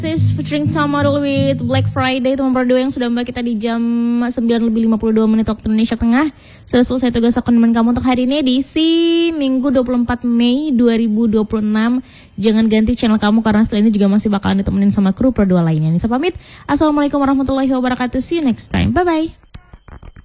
Sis featuring Tom Model with Black Friday, teman berdua yang sudah mbak kita di jam 9:52 waktu Indonesia Tengah. Sudah selesai tugas akunmen kamu untuk hari ini edisi Minggu 24 Mei 2026. Jangan ganti channel kamu karena setelah ini juga masih bakalan ditemenin sama kru berdua lainnya. Nisa pamit. Assalamualaikum warahmatullahi wabarakatuh. See you next time. Bye bye.